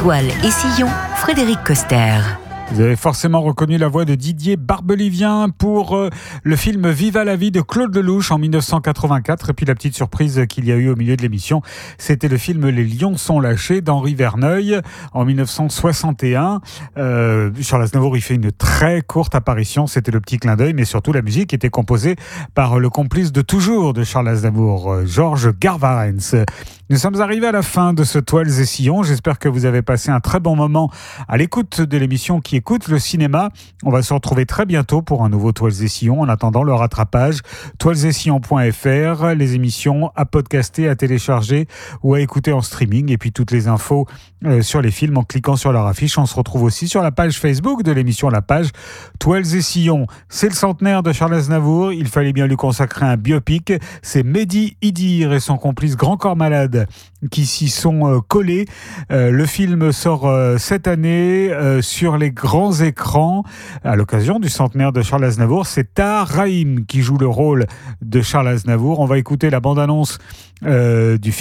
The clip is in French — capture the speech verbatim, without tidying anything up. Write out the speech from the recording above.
Toile et Sillon, Frédéric Coster. Vous avez forcément reconnu la voix de Didier Barbelivien pour euh, le film Viva la vie de Claude Lelouch en dix-neuf cent quatre-vingt-quatre. Et puis la petite surprise qu'il y a eu au milieu de l'émission, c'était le film Les lions sont lâchés d'Henri Verneuil en dix-neuf cent soixante et un. Euh, Charles Aznavour, il fait une très courte apparition, c'était le petit clin d'œil, mais surtout la musique était composée par le complice de toujours de Charles Aznavour, Georges Garvarens. Nous sommes arrivés à la fin de ce Toiles et Sillons. J'espère que vous avez passé un très bon moment à l'écoute de l'émission qui écoute le cinéma. On va se retrouver très bientôt pour un nouveau Toiles et Sillons. En attendant le rattrapage, toiles et sillons point f r, les émissions à podcaster, à télécharger ou à écouter en streaming. Et puis toutes les infos euh, sur les films en cliquant sur leur affiche. On se retrouve aussi sur la page Facebook de l'émission, la page Toiles et Sillons. C'est le centenaire de Charles Aznavour. Il fallait bien lui consacrer un biopic. C'est Mehdi Idir et son complice Grand Corps Malade qui s'y sont euh, collés. Euh, le film sort euh, cette année euh, sur les grands écrans à l'occasion du centenaire de Charles Aznavour. C'est Tahar Rahim qui joue le rôle de Charles Aznavour. On va écouter la bande-annonce euh, du film.